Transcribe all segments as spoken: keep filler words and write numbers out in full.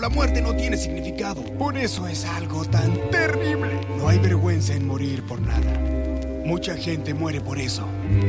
muerte no tiene significado. Por eso es algo tan terrible. No hay vergüenza en morir por nada. Mucha gente muere por eso.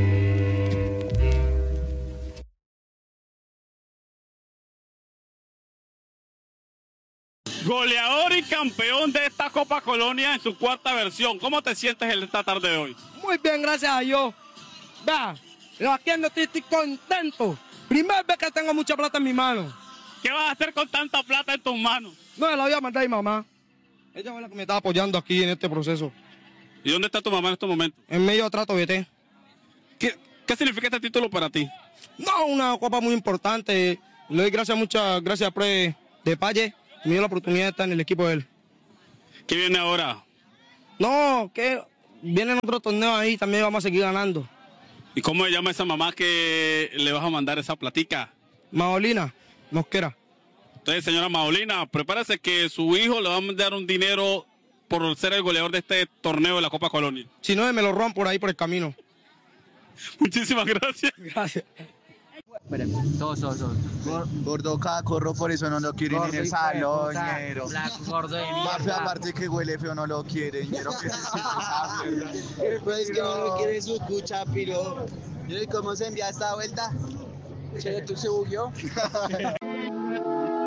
Goleador y campeón de esta Copa Colonia en su cuarta versión. ¿Cómo te sientes en esta tarde de hoy? Muy bien, gracias a Dios. Vea, aquí ando estoy, estoy contento. Primera vez que tengo mucha plata en mi mano. ¿Qué vas a hacer con tanta plata en tus manos? No, me la voy a mandar a mi mamá. Ella fue la que me está apoyando aquí en este proceso. ¿Y dónde está tu mamá en estos momentos? En medio de trato B T. ¿Qué, qué significa este título para ti? No, una copa muy importante. Le doy gracias, muchas gracias a Pre de Palle. Me dio la oportunidad de estar en el equipo de él. ¿Qué viene ahora? No, que vienen otros torneos ahí, también vamos a seguir ganando. ¿Y cómo se llama esa mamá que le vas a mandar esa platica? Maolina Mosquera. Entonces, señora Maolina, prepárese que su hijo le va a mandar un dinero por ser el goleador de este torneo de la Copa Colonia. Si no, me lo roban por ahí por el camino. Muchísimas gracias. Gracias. Todos, todos, todos. Gordo cacorro, por eso no lo quieren Gordo en el hijo de salón, puta, ñero. flaco, gordo de Más feo, mierda. aparte que huele feo, no lo quieren, ñero. ¿Qué es esa mierda? Pues que no lo quiere su cucha, piro. ¿Y cómo se envía esta vuelta? Che, ¿tú se bugueó?